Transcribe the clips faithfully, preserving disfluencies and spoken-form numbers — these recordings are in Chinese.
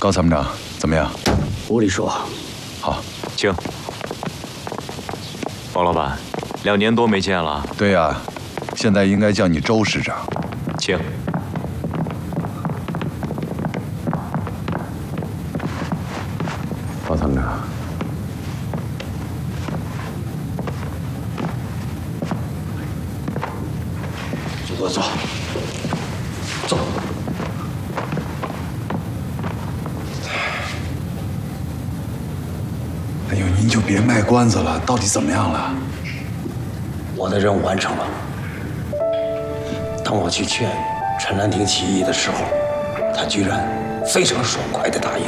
高参谋长，怎么样？ 屋里说。 好， 请。王老板，两年多没见了。 对呀，现在应该叫你周师长。 请。 高参谋长， 坐坐坐，坐。 哎呦，您就别卖关子了，到底怎么样了？ 我的任务完成了。当我去劝陈兰亭起义的时候，他居然非常爽快地答应。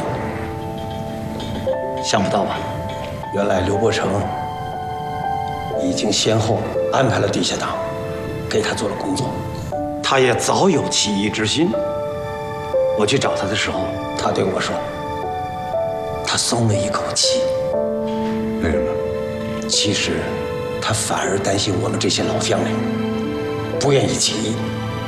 想不到吧？原来刘伯承已经先后安排了地下党给他做了工作，他也早有起义之心。我去找他的时候，他对我说，他松了一口气。 为什么？ 其实他反而担心我们这些老将领不愿意起义。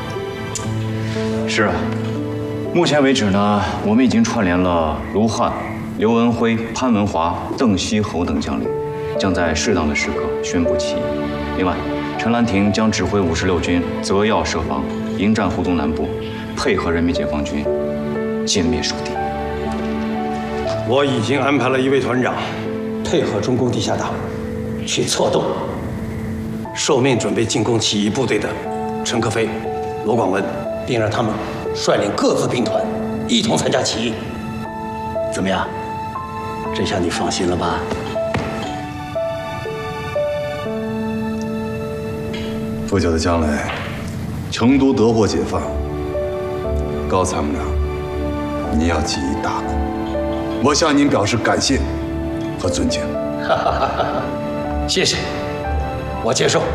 是啊，目前为止呢，我们已经串联了卢汉、刘文辉、潘文华、邓锡侯等将领，将在适当的时刻宣布起义。另外，陈兰亭将指挥五十六军择要设防，迎战湖东南部，配合人民解放军歼灭蜀敌。 我已经安排了一位团长，配合中共地下党去策动受命准备进攻起义部队的陈克飞、罗广文，并让他们率领各自兵团一同参加起义。怎么样？这下你放心了吧？ 不久的将来，成都得获解放，高参谋长，您要起义大功，我向您表示感谢和尊敬。 谢谢，我接受。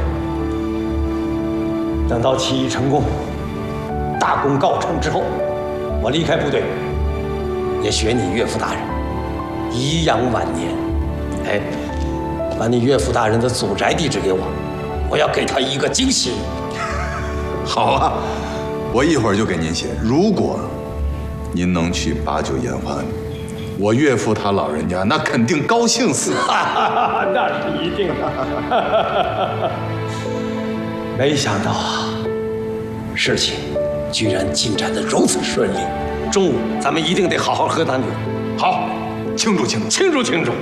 等到起义成功、大功告成之后，我离开部队，也学你岳父大人，颐养晚年。哎，把你岳父大人的祖宅地址给我，我要给他一个惊喜。 好啊，我一会儿就给您写。如果您能去把酒言欢，我岳父他老人家那肯定高兴死。 那是一定的。没想到啊，事情居然进展得如此顺利。中午咱们一定得好好喝丹酒，好，庆祝庆祝庆祝庆祝。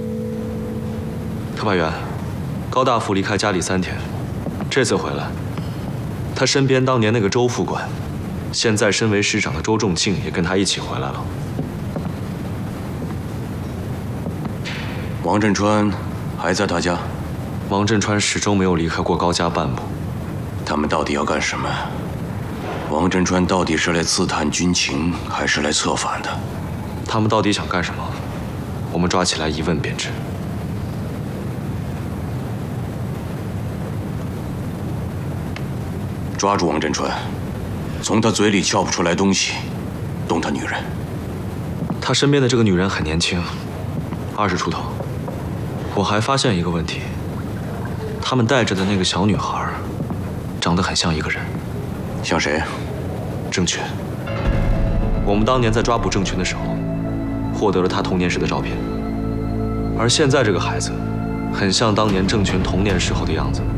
特派员，高大夫离开家里三天，这次回来，他身边当年那个周副官，现在身为师长的周仲庆也跟他一起回来了。 王振川还在他家？ 王振川始终没有离开过高家半步。 他们到底要干什么？王振川到底是来刺探军情，还是来策反的？ 他们到底想干什么？我们抓起来一问便知。 抓住王振川，从他嘴里撬不出来东西，动他女人。 他身边的这个女人很年轻，二十出头。我还发现一个问题，他们带着的那个小女孩，长得很像一个人。 像谁？ 郑群。我们当年在抓捕郑群的时候，获得了他童年时的照片，而现在这个孩子，很像当年郑群童年时候的样子。